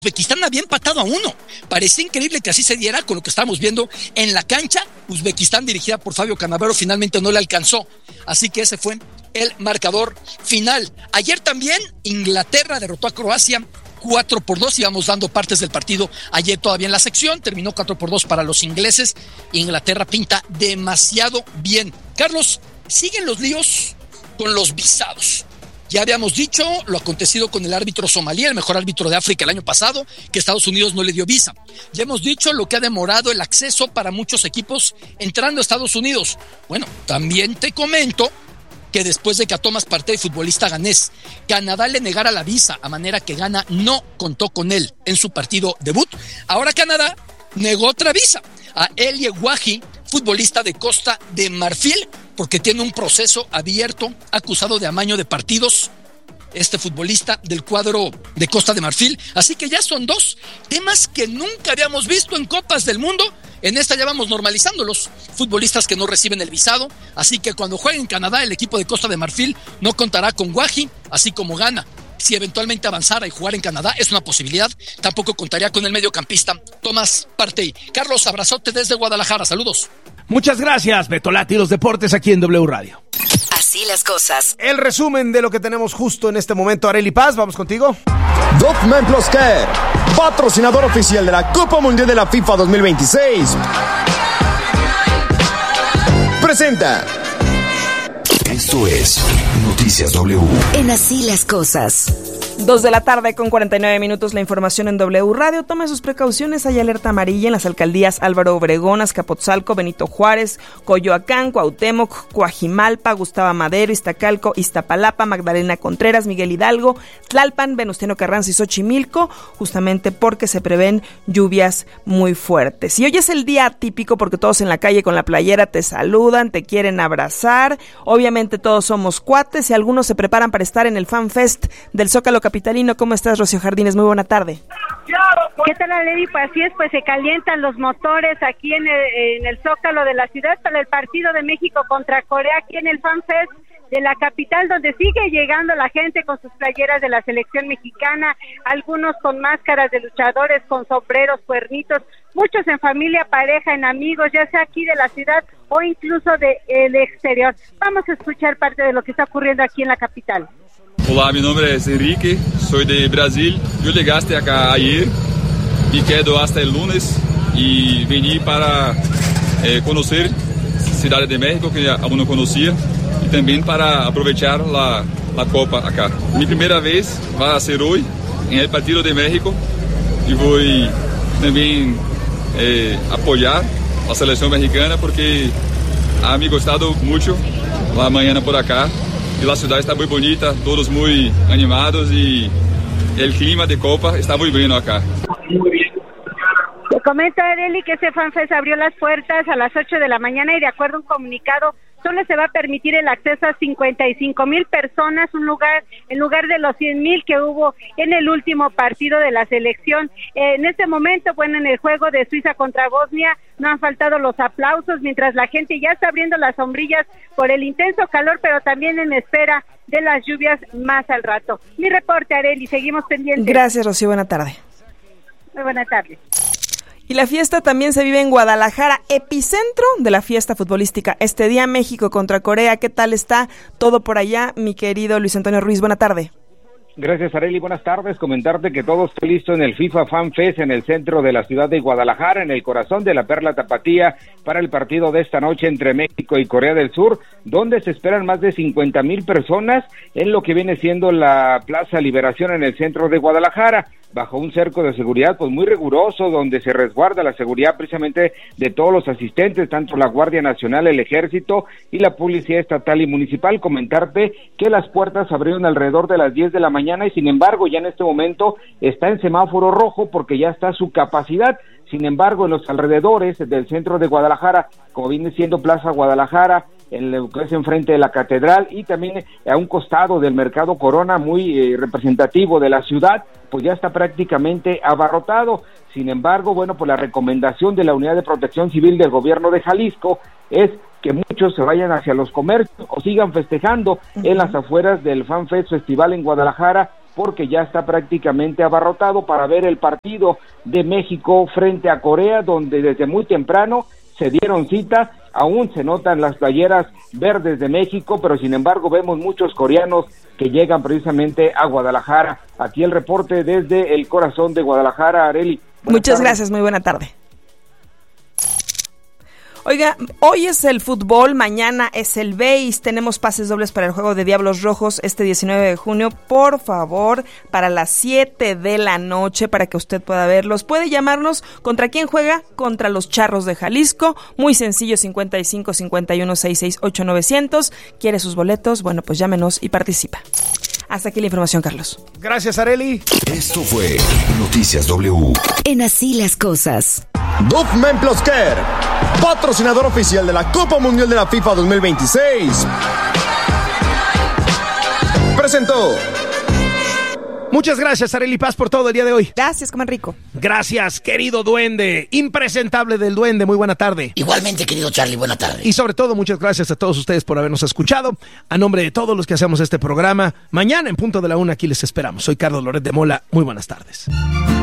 Uzbekistán había empatado a 1. Parecía increíble que así se diera con lo que estábamos viendo en la cancha. Uzbekistán, dirigida por Fabio Cannavaro, finalmente no le alcanzó. Así que ese fue el marcador final. Ayer también Inglaterra derrotó a Croacia 4-2. Íbamos dando partes del partido ayer todavía en la sección. Terminó 4-2 para los ingleses. Inglaterra pinta demasiado bien. Carlos, siguen los líos con los visados. Ya habíamos dicho lo acontecido con el árbitro somalí, el mejor árbitro de África el año pasado, que Estados Unidos no le dio visa. Ya hemos dicho lo que ha demorado el acceso para muchos equipos entrando a Estados Unidos. Bueno, también te comento que después de que a Thomas Partey, futbolista ganés, Canadá le negara la visa, a manera que Ghana no contó con él en su partido debut, ahora Canadá negó otra visa a Elie Wahi, futbolista de Costa de Marfil, porque tiene un proceso abierto acusado de amaño de partidos, este futbolista del cuadro de Costa de Marfil. Así que ya son dos temas que nunca habíamos visto en Copas del Mundo. En esta ya vamos normalizando los futbolistas que no reciben el visado. Así que cuando juegue en Canadá, el equipo de Costa de Marfil no contará con Wahi, así como Ghana. Si eventualmente avanzara y jugar en Canadá, es una posibilidad, tampoco contaría con el mediocampista Thomas Partey. Carlos, abrazote desde Guadalajara, saludos. Muchas gracias, Betolati, los deportes aquí en W Radio. Así las cosas. El resumen de lo que tenemos justo en este momento. Arely Paz, vamos contigo. Document Plus Care, patrocinador oficial de la Copa Mundial de la FIFA 2026, presenta. Esto es Noticias W. En Así las cosas. 2:49 p.m, la información en W Radio. Tome sus precauciones, hay alerta amarilla en las alcaldías Álvaro Obregón, Azcapotzalco, Benito Juárez, Coyoacán, Cuauhtémoc, Coajimalpa, Gustavo Madero, Iztacalco, Iztapalapa, Magdalena Contreras, Miguel Hidalgo, Tlalpan, Venustiano Carranza y Xochimilco, justamente porque se prevén lluvias muy fuertes. Y hoy es el día típico porque todos en la calle con la playera te saludan, te quieren abrazar, obviamente todos somos cuates y algunos se preparan para estar en el Fan Fest del Zócalo capitalino. ¿Cómo estás, Rocío Jardines? Muy buena tarde. ¿Qué tal, Lady? Pues así es, pues se calientan los motores aquí en el Zócalo de la ciudad para el partido de México contra Corea, aquí en el Fan Fest de la capital, donde sigue llegando la gente con sus playeras de la selección mexicana, algunos con máscaras de luchadores, con sombreros, cuernitos, muchos en familia, pareja, en amigos, ya sea aquí de la ciudad o incluso del exterior. Vamos a escuchar parte de lo que está ocurriendo aquí en la capital. Olá, meu nome é Henrique, sou de Brasil. Eu chegaste acá ayer, me quedo hasta el lunes y vení para conocer Ciudad de México, que aún no conocía, y también para aprovechar la Copa acá. Mi primera vez va a ser hoy en el partido de México y voy también apoyar a selección mexicana porque ha me gustado mucho la mañana por acá. Y la ciudad está muy bonita, todos muy animados y el clima de Copa está muy bueno acá. Te comento, Arely, que ese FanFest abrió las puertas a las 8 de la mañana y de acuerdo a un comunicado solo se va a permitir el acceso a 55,000 personas, en lugar de los 100,000 que hubo en el último partido de la selección. En este momento, bueno, en el juego de Suiza contra Bosnia, no han faltado los aplausos, mientras la gente ya está abriendo las sombrillas por el intenso calor, pero también en espera de las lluvias más al rato. Mi reporte, Arely, seguimos pendientes. Gracias, Rocío, buena tarde. Muy buena tarde. Y la fiesta también se vive en Guadalajara, epicentro de la fiesta futbolística. Este día México contra Corea, ¿qué tal está todo por allá, mi querido Luis Antonio Ruiz? Buena tarde. Gracias, Arely, buenas tardes. Comentarte que todo está listo en el FIFA Fan Fest en el centro de la ciudad de Guadalajara, en el corazón de la Perla Tapatía, para el partido de esta noche entre México y Corea del Sur, donde se esperan más de 50,000 personas en lo que viene siendo la Plaza Liberación en el centro de Guadalajara, bajo un cerco de seguridad pues muy riguroso, donde se resguarda la seguridad precisamente de todos los asistentes, tanto la Guardia Nacional, el Ejército y la Policía Estatal y Municipal. Comentarte que las puertas se abrieron alrededor de las 10 de la mañana y sin embargo ya en este momento está en semáforo rojo porque ya está su capacidad. Sin embargo, en los alrededores del centro de Guadalajara, como viene siendo Plaza Guadalajara, en lo que es enfrente de la Catedral y también a un costado del Mercado Corona, muy representativo de la ciudad, pues ya está prácticamente abarrotado. Sin embargo, bueno, pues la recomendación de la Unidad de Protección Civil del Gobierno de Jalisco es que muchos se vayan hacia los comercios o sigan festejando en las afueras del Fan Fest Festival en Guadalajara, porque ya está prácticamente abarrotado para ver el partido de México frente a Corea, donde desde muy temprano se dieron cita. Aún se notan las playeras verdes de México, pero sin embargo vemos muchos coreanos que llegan precisamente a Guadalajara. Aquí el reporte desde el corazón de Guadalajara, Arely. Muchas gracias, muy buena tarde. Oiga, hoy es el fútbol, mañana es el béis, tenemos pases dobles para el juego de Diablos Rojos este 19 de junio, por favor, para las 7 de la noche, para que usted pueda verlos. Puede llamarnos. ¿Contra quién juega? Contra los Charros de Jalisco, muy sencillo, 55 51 66 8900. ¿Quiere sus boletos? Bueno, pues llámenos y participa. Hasta aquí la información, Carlos. Gracias, Arely. Esto fue Noticias W. En Así las Cosas. Dufmen Plus Care, patrocinador oficial de la Copa Mundial de la FIFA 2026, presentó. Muchas gracias, Arely Paz, por todo el día de hoy. Gracias, coman rico. Gracias, querido duende, impresentable del duende, muy buena tarde. Igualmente, querido Charlie, buena tarde. Y sobre todo, muchas gracias a todos ustedes por habernos escuchado. A nombre de todos los que hacemos este programa, mañana en punto de la 1 aquí les esperamos. Soy Carlos Loret de Mola, muy buenas tardes.